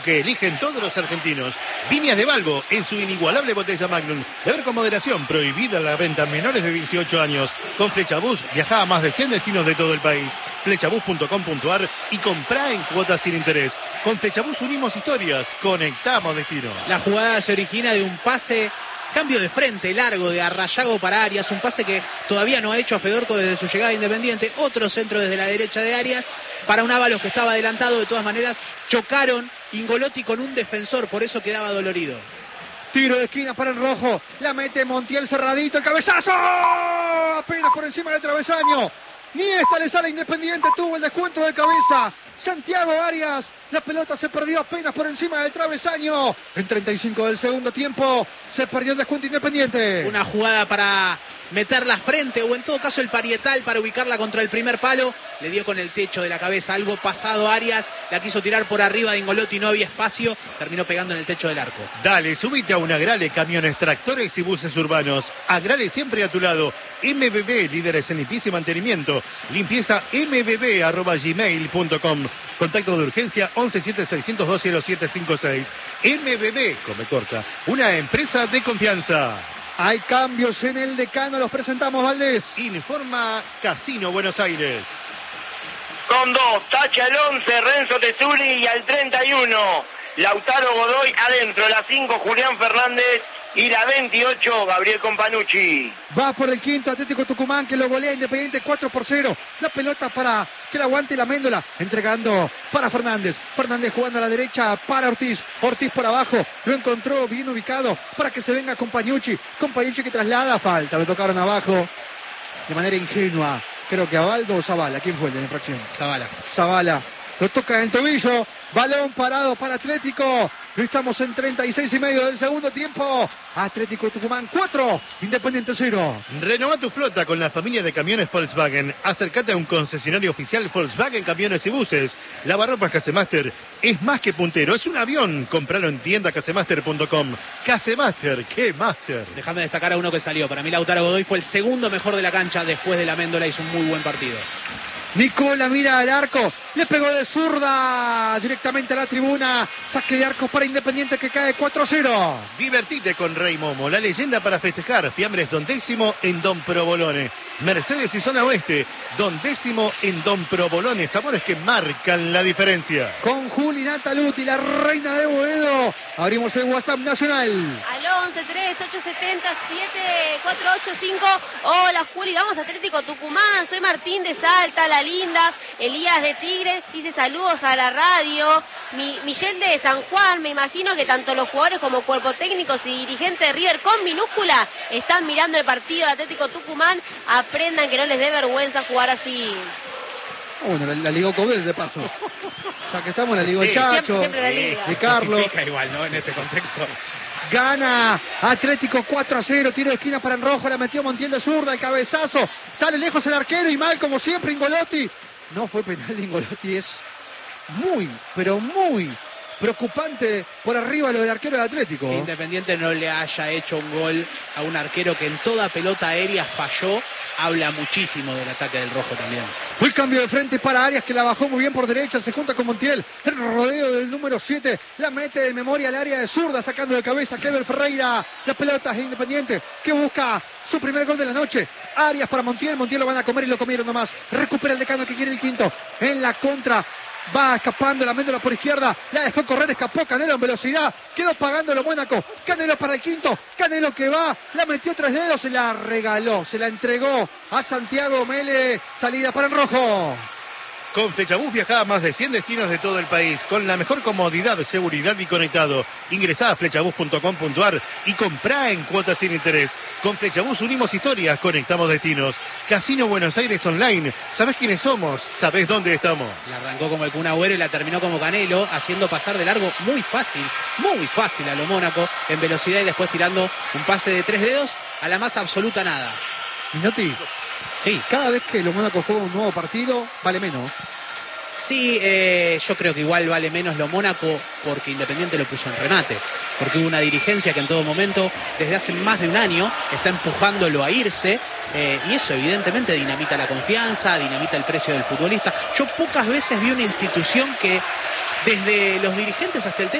que eligen todos los argentinos. Viñas de Balbo en su inigualable botella Magnum. Beber con moderación, prohibida la venta a menores de 18 años. Con Flechabús viaja a más de 100 destinos de todo el país. Flechabús.com.ar y comprá en cuotas sin interés. Con Flechabús unimos historias, conectamos destinos. La jugada se origina de un pase, cambio de frente largo de Arrayago para Arias, un pase que todavía no ha hecho Fedorco desde su llegada a Independiente. Otro centro desde la derecha de Arias para un Ábalos que estaba adelantado. De todas maneras chocaron Ingolotti con un defensor, por eso quedaba dolorido. Tiro de esquina para el rojo, la mete Montiel cerradito, el cabezazo apenas por encima del travesaño. Ni esta le sale Independiente, tuvo el descuento de cabeza Santiago Arias, la pelota se perdió apenas por encima del travesaño. En 35 del segundo tiempo se perdió el descuento Independiente. Una jugada para meterla frente, o en todo caso el parietal para ubicarla contra el primer palo. Le dio con el techo de la cabeza, algo pasado Arias, la quiso tirar por arriba de Ingolotti, no había espacio, terminó pegando en el techo del arco. Dale, subite a un Agrale, camiones, tractores y buses urbanos. Agrale siempre a tu lado. MBB, líderes en limpieza y mantenimiento. Limpieza mbb@gmail.com. Contacto de urgencia 1176020756. MBB, come corta, una empresa de confianza. Hay cambios en el decano, los presentamos, Valdés. Informa Casino Buenos Aires. Con 2, tacha el 11, Renzo Tesuri, y al 31, Lautaro Godoy adentro. La 5, Julián Fernández, y la 28, Gabriel Companucci. Va por el quinto Atlético Tucumán, que lo golea Independiente 4-0. La pelota para que la aguante la Méndola, entregando para Fernández. Fernández jugando a la derecha para Ortiz. Ortiz por abajo, lo encontró bien ubicado para que se venga Companucci. Companucci que traslada, falta, lo tocaron abajo de manera ingenua. Creo que a Baldo o Zavala. ¿Quién fue el de la infracción? Zavala. Lo toca en el tobillo. Balón parado para Atlético. Estamos en 36,5 del segundo tiempo. Atlético Tucumán 4, Independiente 0. Renová tu flota con la familia de camiones Volkswagen. Acércate a un concesionario oficial Volkswagen Camiones y Buses. Lavarropas Casemaster es más que puntero, es un avión. Compralo en tienda casemaster.com. Casemaster, qué máster. Déjame destacar a uno que salió. Para mí Lautaro Godoy fue el segundo mejor de la cancha después de la Méndola. Hizo un muy buen partido. Nicola mira al arco, le pegó de zurda directamente a la tribuna. Saque de arco para Independiente que cae 4-0. Divertite con Rey Momo, la leyenda para festejar. Fiambres Don Décimo en Don Provolone. Mercedes y Zona Oeste, Don Décimo en Don Provolone. Sabores que marcan la diferencia. Con Juli Nataluti, la reina de Boedo. Abrimos el WhatsApp nacional. Al 11-3870-7485. Hola Juli, vamos a Atlético Tucumán. Soy Martín de Salta, La Linda. Elías de Tigre dice saludos a la radio. Michelle de San Juan, me imagino que tanto los jugadores como cuerpo técnicos y dirigentes de River con minúscula están mirando el partido de Atlético Tucumán. Aprendan que no les dé vergüenza jugar así. Bueno, la ligó Covet de paso. Ya que estamos, la ligó el Chacho, siempre la liga. de Carlos. Igual, ¿no? En este contexto. Gana Atlético 4-0, tiro de esquina para el rojo, la metió Montiel de zurda, el cabezazo, sale lejos el arquero y mal como siempre Ingolotti. No fue penal de Ingolotti, es muy, pero muy preocupante por arriba lo del arquero del Atlético. Que Independiente no le haya hecho un gol a un arquero que en toda pelota aérea falló, habla muchísimo del ataque del rojo también. El cambio de frente para Arias, que la bajó muy bien por derecha, se junta con Montiel, el rodeo del número 7, la mete de memoria al área de zurda, sacando de cabeza Cleber Ferreira. La pelota es de Independiente, que busca su primer gol de la noche. Arias para Montiel, Montiel lo van a comer y lo comieron nomás. Recupera el decano que quiere el quinto, en la contra. Va escapando la Méndola por izquierda, la dejó correr, escapó Canelo en velocidad, quedó pagándolo Mónaco. Canelo para el quinto, Canelo que va, la metió 3 dedos, se la regaló, se la entregó a Santiago Mele. Salida para el rojo. Con Flechabús viaja a más de 100 destinos de todo el país, con la mejor comodidad, seguridad y conectado. Ingresá a flechabús.com.ar y comprá en cuotas sin interés. Con Flechabús unimos historias, conectamos destinos. Casino Buenos Aires Online. ¿Sabés quiénes somos? ¿Sabés dónde estamos? La arrancó como el Kun Agüero y la terminó como Canelo, haciendo pasar de largo muy fácil a lo Mónaco, en velocidad y después tirando un pase de 3 dedos a la más absoluta nada. Minotti. Sí. Cada vez que los Mónaco juega un nuevo partido, vale menos. Sí, yo creo que igual vale menos lo Mónaco porque Independiente lo puso en remate. Porque hubo una dirigencia que en todo momento, desde hace más de un año, está empujándolo a irse. Y eso evidentemente dinamita la confianza, dinamita el precio del futbolista. Yo pocas veces vi una institución que desde los dirigentes hasta el técnico.